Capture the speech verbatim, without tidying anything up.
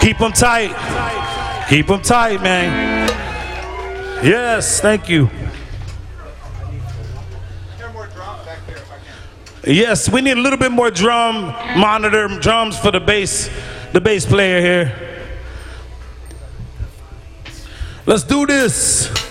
Keep them tight. Keep them tight, man. Yes, thank you. Yes, we need a little bit more drum monitor, drums for the bass, the bass player here. Let's do this.